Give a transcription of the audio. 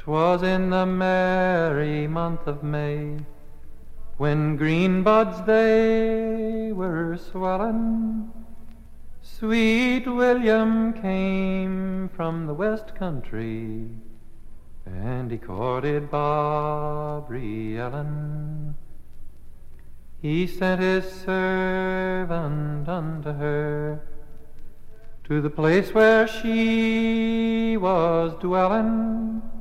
'Twas in the merry month of May, when green buds they were swellin', sweet William came from the west country, and he courted Barbary Ellen. He sent his servant unto her, to the place where she was dwellin',